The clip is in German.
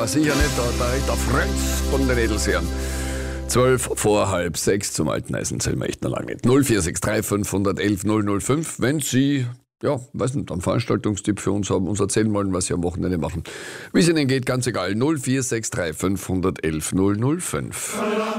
war sicher nicht der Ritter Franz von den Edelseeren. 12 vor halb 6 zum alten Eisen zählen wir echt noch lange nicht. 0463 511 005. Wenn Sie, weiß nicht, einen Veranstaltungstipp für uns haben, uns erzählen wollen, was Sie am Wochenende machen. Wie es Ihnen geht, ganz egal. 0463 511 005.